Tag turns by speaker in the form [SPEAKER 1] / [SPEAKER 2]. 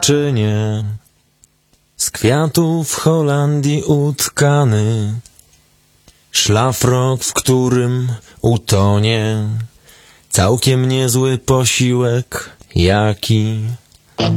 [SPEAKER 1] skrzynię, z kwiatów Holandii utkany, szlafrok, w którym utonie całkiem niezły posiłek, jaki